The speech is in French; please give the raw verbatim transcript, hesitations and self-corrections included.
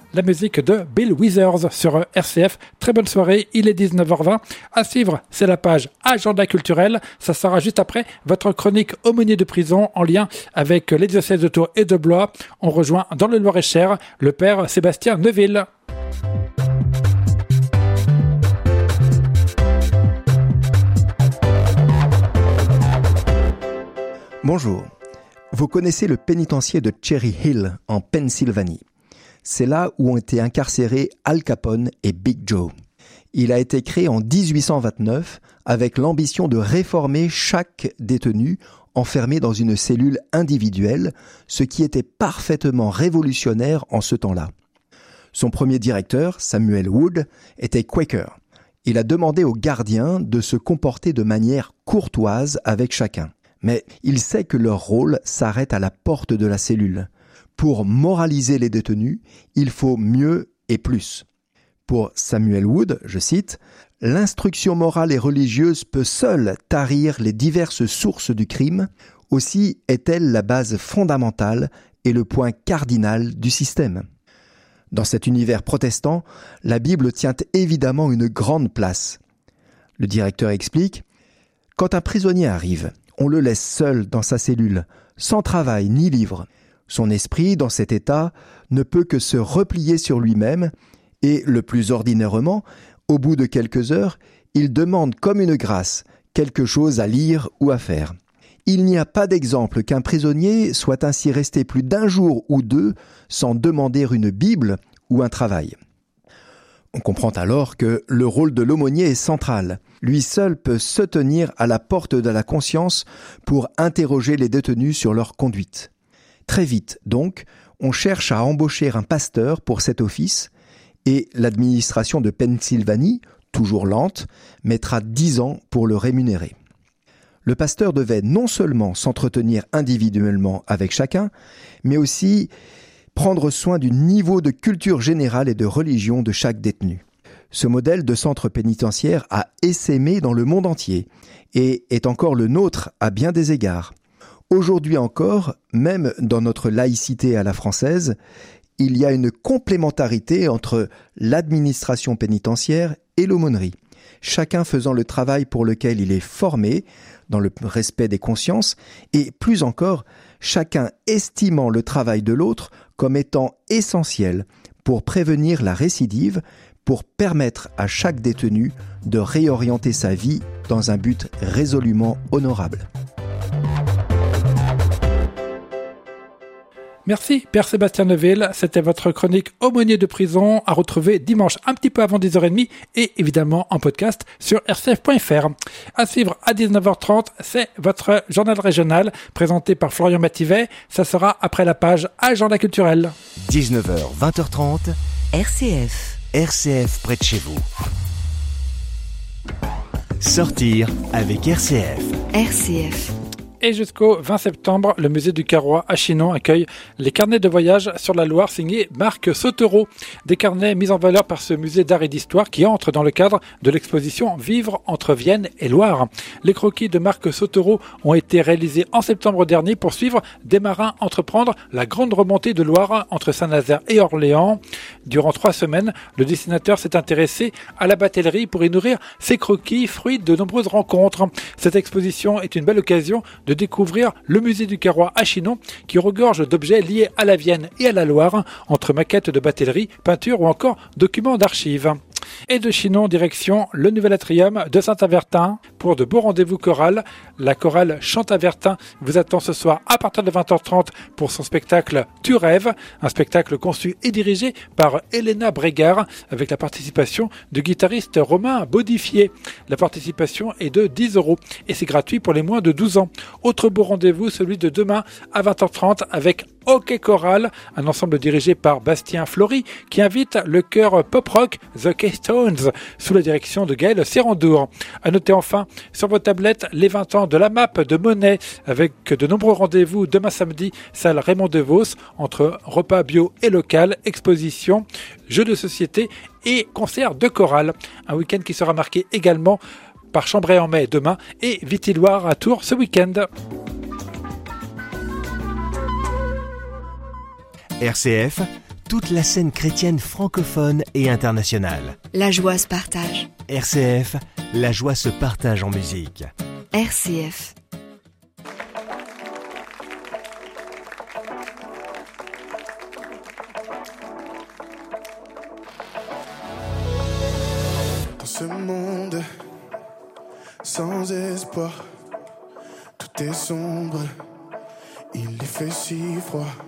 la musique de Bill Withers sur R C F. Très bonne soirée, il est dix-neuf heures vingt. À suivre, c'est la page Agenda culturel. Ça sera juste après votre chronique Aumônier de prison en lien avec les diocèses de Tours et de Blois. On rejoint dans le Loir-et-Cher le père Sébastien Neuville. Bonjour. Vous connaissez le pénitencier de Cherry Hill en Pennsylvanie. C'est là où ont été incarcérés Al Capone et Big Joe. Il a été créé en dix-huit cent vingt-neuf avec l'ambition de réformer chaque détenu enfermé dans une cellule individuelle, ce qui était parfaitement révolutionnaire en ce temps-là. Son premier directeur, Samuel Wood, était Quaker. Il a demandé aux gardiens de se comporter de manière courtoise avec chacun. Mais il sait que leur rôle s'arrête à la porte de la cellule. Pour moraliser les détenus, il faut mieux et plus. Pour Samuel Wood, je cite, « L'instruction morale et religieuse peut seule tarir les diverses sources du crime. Aussi est-elle la base fondamentale et le point cardinal du système. » Dans cet univers protestant, la Bible tient évidemment une grande place. Le directeur explique, « Quand un prisonnier arrive, on le laisse seul dans sa cellule, sans travail ni livre. Son esprit, dans cet état, ne peut que se replier sur lui-même et, le plus ordinairement, au bout de quelques heures, il demande comme une grâce quelque chose à lire ou à faire. Il n'y a pas d'exemple qu'un prisonnier soit ainsi resté plus d'un jour ou deux sans demander une Bible ou un travail. » On comprend alors que le rôle de l'aumônier est central. Lui seul peut se tenir à la porte de la conscience pour interroger les détenus sur leur conduite. Très vite, donc, on cherche à embaucher un pasteur pour cet office et l'administration de Pennsylvanie, toujours lente, mettra dix ans pour le rémunérer. Le pasteur devait non seulement s'entretenir individuellement avec chacun, mais aussi prendre soin du niveau de culture générale et de religion de chaque détenu. Ce modèle de centre pénitentiaire a essaimé dans le monde entier et est encore le nôtre à bien des égards. Aujourd'hui encore, même dans notre laïcité à la française, il y a une complémentarité entre l'administration pénitentiaire et l'aumônerie, chacun faisant le travail pour lequel il est formé, dans le respect des consciences, et plus encore, chacun estimant le travail de l'autre comme étant essentiel pour prévenir la récidive, pour permettre à chaque détenu de réorienter sa vie dans un but résolument honorable. Merci, Père Sébastien Neuville. C'était votre chronique Aumônier de prison à retrouver dimanche un petit peu avant dix heures trente et évidemment en podcast sur r c f point f r. À suivre à dix-neuf heures trente, c'est votre journal régional présenté par Florian Mativet. Ça sera après la page Agenda culturel. dix-neuf heures, vingt heures trente, R C F. R C F près de chez vous. Sortir avec R C F. R C F. Et jusqu'au vingt septembre, le musée du Carrois à Chinon accueille les carnets de voyage sur la Loire signés Marc Sautereau. Des carnets mis en valeur par ce musée d'art et d'histoire qui entre dans le cadre de l'exposition Vivre entre Vienne et Loire. Les croquis de Marc Sautereau ont été réalisés en septembre dernier pour suivre des marins entreprendre la grande remontée de Loire entre Saint-Nazaire et Orléans. Durant trois semaines, le dessinateur s'est intéressé à la batellerie pour y nourrir ses croquis, fruits de nombreuses rencontres. Cette exposition est une belle occasion de découvrir le musée du Carrois à Chinon qui regorge d'objets liés à la Vienne et à la Loire, entre maquettes de batellerie, peintures ou encore documents d'archives. Et de Chinon, direction le nouvel atrium de Saint-Avertin pour de beaux rendez-vous chorales. La chorale Chant-Avertin vous attend ce soir à partir de vingt heures trente pour son spectacle Tu rêves, un spectacle conçu et dirigé par Elena Brégard avec la participation du guitariste Romain Baudifier. La participation est de dix euros et c'est gratuit pour les moins de douze ans. Autre beau rendez-vous, celui de demain à vingt heures trente avec Hockey Choral, un ensemble dirigé par Bastien Flory qui invite le chœur pop-rock The Keystones sous la direction de Gaël Serrandour. À noter enfin sur vos tablettes les vingt ans de la map de Monet avec de nombreux rendez-vous demain samedi, salle Raymond DeVos, entre repas bio et local, exposition, jeux de société et concerts de chorale. Un week-end qui sera marqué également par Chambray en mai demain et Vitiloire à Tours ce week-end. R C F, toute la scène chrétienne francophone et internationale. La joie se partage. R C F, la joie se partage en musique. R C F. Dans ce monde sans espoir, tout est sombre, il y fait si froid.